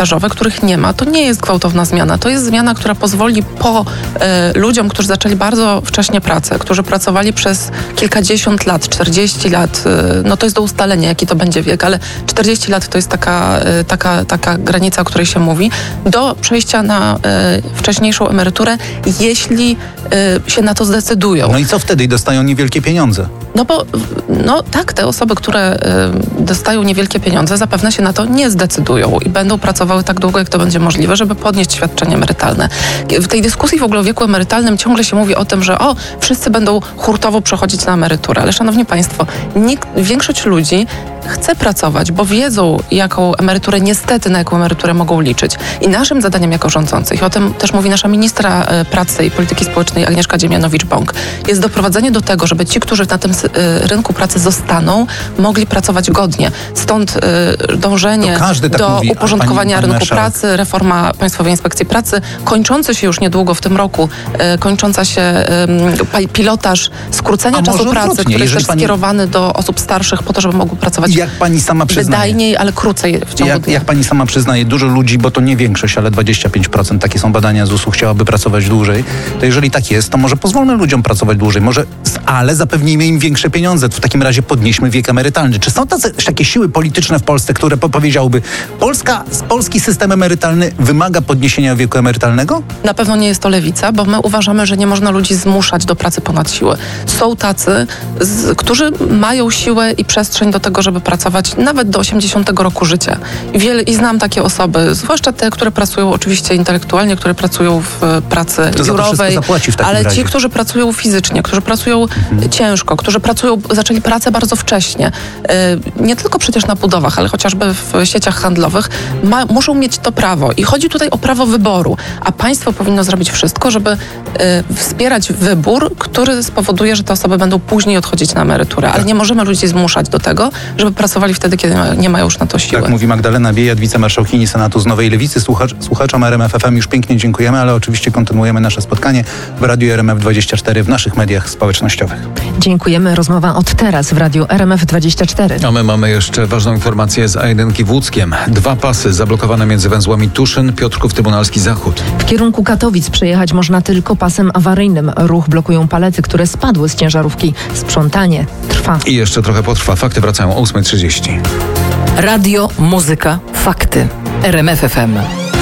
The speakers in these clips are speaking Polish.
stażowe, których nie ma. To nie jest gwałtowna zmiana. To jest zmiana, która pozwoli ludziom, którzy zaczęli bardzo wcześnie pracę, którzy pracowali przez kilkadziesiąt lat, 40 lat, no to jest do ustalenia, jaki to będzie wiek, ale 40 lat to jest taka granica, o której się mówi, do przejścia na wcześniejszą emeryturę, jeśli się na to zdecydują. No i co wtedy? Dostają niewielkie pieniądze. No bo, tak, te osoby, które dostają niewielkie pieniądze, zapewne się na to nie zdecydują i będą pracowały tak długo, jak to będzie możliwe, żeby podnieść świadczenie emerytalne. W tej dyskusji w ogóle o wieku emerytalnym ciągle się mówi o tym, że wszyscy będą hurtowo przechodzić na emeryturę, ale szanowni państwo, większość ludzi chce pracować, bo wiedzą, jaką emeryturę, niestety na jaką emeryturę mogą liczyć. I naszym zadaniem jako rządzących, o tym też mówi nasza ministra pracy i polityki społecznej Agnieszka Dziemianowicz-Bąk, jest doprowadzenie do tego, żeby ci, którzy na tym rynku pracy zostaną, mogli pracować godnie. Stąd dążenie do uporządkowania rynku pracy, reforma Państwowej Inspekcji Pracy, kończący się już niedługo w tym roku, kończąca się pilotaż skrócenia czasu pracy, który jest też skierowany do osób starszych po to, żeby mogły pracować jak pani sama przyznaje, wydajniej, ale krócej w ciągu dnia. Jak pani sama przyznaje, dużo ludzi, bo to nie większość, ale 25%, takie są badania ZUS-u, chciałaby pracować dłużej. To jeżeli tak jest, to może pozwólmy ludziom pracować dłużej, ale zapewnijmy im większe pieniądze. W takim razie podnieśmy wiek emerytalny. Czy są takie siły polityczne w Polsce, które powiedziałyby, polski system emerytalny wymaga podniesienia wieku emerytalnego? Na pewno nie jest to lewica, bo my uważamy, że nie można ludzi zmuszać do pracy ponad siłę. Są tacy, którzy mają siłę i przestrzeń do tego, żeby pracować nawet do 80 roku życia. I znam takie osoby, zwłaszcza te, które pracują oczywiście intelektualnie, które pracują w pracy biurowej, ale ci, którzy pracują fizycznie, którzy pracują ciężko, którzy zaczęli pracę bardzo wcześnie. Nie tylko przecież na budowach, ale chociażby w sieciach handlowych, muszą mieć to prawo. I chodzi tutaj o prawo wyboru. A państwo powinno zrobić wszystko, żeby wspierać wybór, który spowoduje, że te osoby będą później odchodzić na emeryturę. Ale nie możemy ludzi zmuszać do tego, żeby pracowali wtedy, kiedy nie mają już na to siły. Tak mówi Magdalena Biejat, wicemarszałkini Senatu z Nowej Lewicy. Słuchaczom RMF FM już pięknie dziękujemy, ale oczywiście kontynuujemy nasze spotkanie w Radiu RMF24 w naszych mediach społecznościowych. Dziękujemy. Rozmowa od teraz w Radiu RMF24. A my mamy jeszcze ważną informację z A1 w Łódzkiem. 2 pasy zablokowane między węzłami Tuszyn, Piotrków Trybunalski Zachód. W kierunku Katowic przejechać można tylko pasem awaryjnym. Ruch blokują palety, które spadły z ciężarówki. Sprzątanie trwa. I jeszcze trochę potrwa. Fakty wracają o 8:30. Radio, muzyka, fakty. RMF FM.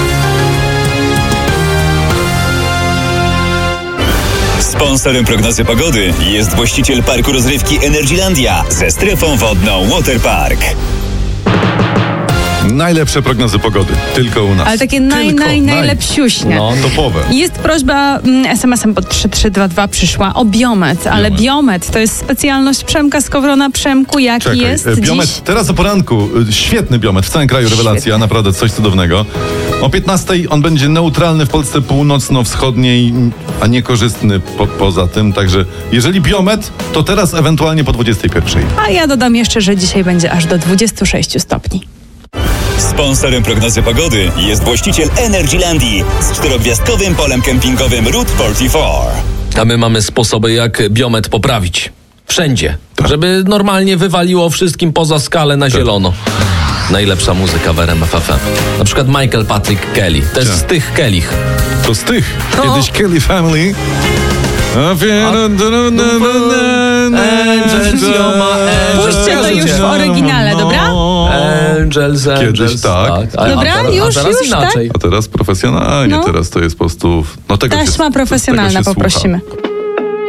Sponsorem prognozy pogody jest właściciel parku rozrywki Energylandia ze strefą wodną Waterpark. Najlepsze prognozy pogody, tylko u nas. Ale takie najlepsiuśnie. No, topowe. Jest prośba, SMS-em pod 3322 przyszła o biomet, ale biomet to jest specjalność Przemka Skowrona. Przemku, jaki jest biomet, dziś? Teraz o poranku, świetny biomet, w całym kraju rewelacja, naprawdę coś cudownego. O 15:00 on będzie neutralny w Polsce północno-wschodniej, a niekorzystny poza tym, także jeżeli biomet, to teraz ewentualnie po 21:00. A ja dodam jeszcze, że dzisiaj będzie aż do 26 stopni. Sponsorem prognozy pogody jest właściciel Energylandii z 4-gwiazdkowym polem kempingowym Route 44. A my mamy sposoby, jak biomet poprawić. Wszędzie. Żeby normalnie wywaliło wszystkim poza skalę na zielono. Najlepsza muzyka w RMF FM. Na przykład Michael Patrick Kelly. To jest z tych Kellich. To z tych. Kiedyś Kelly Family. Puśćcie to już w oryginale, dobra? Angels. Kiedyś tak. Dobra, a teraz już inaczej. A teraz profesjonalnie, teraz to jest po prostu... Taśma profesjonalna, poprosimy.